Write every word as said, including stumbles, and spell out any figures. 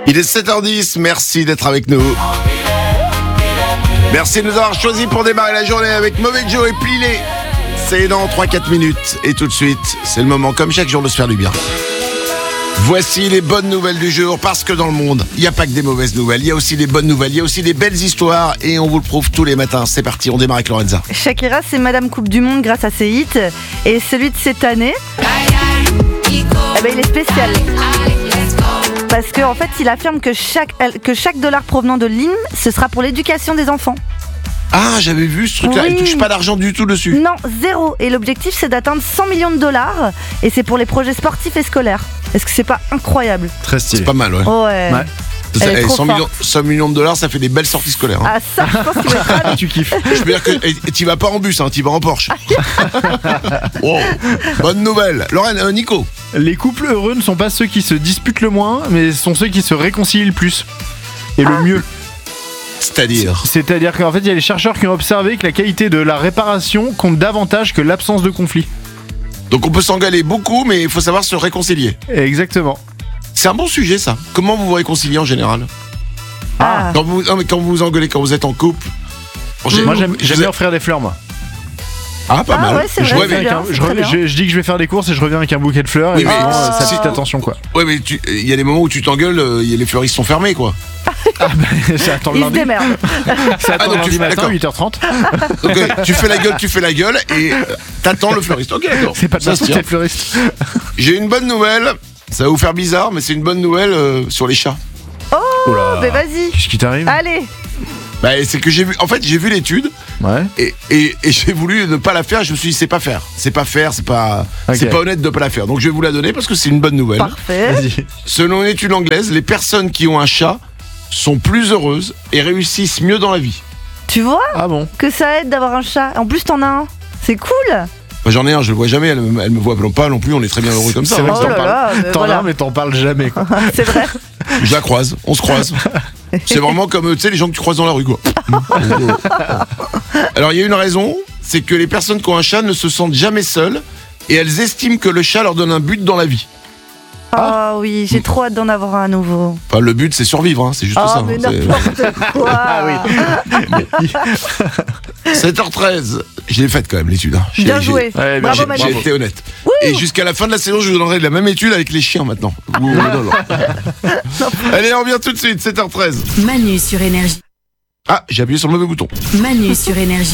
Il est sept heures dix, merci d'être avec nous. Merci de nous avoir choisis pour démarrer la journée avec Mauvais Joe et Pilé. C'est dans trois à quatre minutes et tout de suite, c'est le moment comme chaque jour de se faire du bien. Voici les bonnes nouvelles du jour, parce que dans le monde, il n'y a pas que des mauvaises nouvelles, il y a aussi des bonnes nouvelles, il y a aussi des belles histoires et on vous le prouve tous les matins. C'est parti, on démarre avec Lorenza. Shakira, c'est Madame Coupe du Monde grâce à ses hits. Et celui de cette année, eh ben, il est spécial. Parce qu'en en fait, il affirme que chaque, que chaque dollar provenant de l'hymne, ce sera pour l'éducation des enfants. Ah, j'avais vu ce truc-là, Oui. il touche pas d'argent du tout dessus. Non, zéro. Et l'objectif, c'est d'atteindre cent millions de dollars. Et c'est pour les projets sportifs et scolaires. Est-ce que c'est pas incroyable? Très stylé. C'est pas mal, ouais. Ouais. Ouais. Ça, Elle est eh, trop cent, forte. millions, cent millions de dollars, ça fait des belles sorties scolaires. Hein. Ah, ça, je pense qu'il va être ravi. Tu kiffes. Je peux dire que et, et t'y vas pas en bus, hein, t'y vas en Porsche. Wow. Bonne nouvelle. Lorraine, euh, Nico. Les couples heureux ne sont pas ceux qui se disputent le moins, mais sont ceux qui se réconcilient le plus. Et le mieux. C'est-à-dire C'est-à-dire qu'en fait, il y a les chercheurs qui ont observé que la qualité de la réparation compte davantage que l'absence de conflit. Donc on peut s'engueuler beaucoup, mais il faut savoir se réconcilier. Exactement. C'est un bon sujet, ça. Comment vous vous réconciliez en général? Ah. Quand vous, non, mais quand vous vous engueulez, quand vous êtes en couple. en gé- Moi, j'aime vous j'aime êtes- bien offrir des fleurs, moi. Ah, pas Ah mal. ouais, c'est Je vrai, reviens c'est avec bien, un- c'est je, très reviens- bien. je- je dis que je vais faire des courses et je reviens avec un bouquet de fleurs. Oui, et mais évidemment, c'est- ça si- petite attention, quoi. Ouais, mais tu- il y a des moments où tu t'engueules, euh, y a- les fleuristes sont fermés, quoi. Ah bah, ça attend le Il se lundi. démerde. Ça attend Ah, donc le tu lundi fais- matin, d'accord. huit heures trente. Donc euh, tu fais la gueule, tu fais la gueule et euh, t'attends le fleuriste. Ok, d'accord. C'est pas de Ça ma se faute, tient. c'est le fleuriste. J'ai une bonne nouvelle. Ça va vous faire bizarre, mais c'est une bonne nouvelle euh, sur les chats. Oh là. Mais vas-y. Qu'est-ce qui t'arrive? Allez. Bah, c'est que j'ai vu. En fait, j'ai vu l'étude. Ouais. Et, et, et j'ai voulu ne pas la faire, je me suis dit c'est pas faire, c'est pas faire, c'est pas, Ok. c'est pas honnête de pas la faire. Donc je vais vous la donner parce que c'est une bonne nouvelle. Parfait. Vas-y. Selon une étude anglaise, les personnes qui ont un chat sont plus heureuses et réussissent mieux dans la vie. Tu vois Ah bon? que ça aide d'avoir un chat. En plus, t'en as un. C'est cool. Moi, j'en ai un, je le vois jamais, elle, me- elle me voit pas non plus, on est très bien heureux comme ça. C'est vrai hein. que Oh t'en là parles. là, mais T'en voilà. as, mais t'en parles jamais, quoi. C'est vrai. Je la croise, on se croise. C'est vraiment comme tu sais les gens que tu croises dans la rue, quoi. Alors il y a une raison, c'est que les personnes qui ont un chat ne se sentent jamais seules et elles estiment que le chat leur donne un but dans la vie. Ah oui, j'ai trop hâte d'en avoir un nouveau. Enfin, le but c'est survivre, hein, c'est juste Ah, ça. mais hein, c'est- n'importe quoi. Ah oui. sept heures treize, je l'ai faite quand même l'étude. Hein. J'ai- Bien j'ai- joué. Ouais, Bravo, J'ai Manu. j'ai été honnête. Et jusqu'à la fin de la saison, je vous donnerai la même étude avec les chiens maintenant. Ouh, non, non. Allez, on revient tout de suite, sept heures treize. Manu sur Énergie. Ah, j'ai appuyé sur le mauvais bouton. Manu sur Énergie.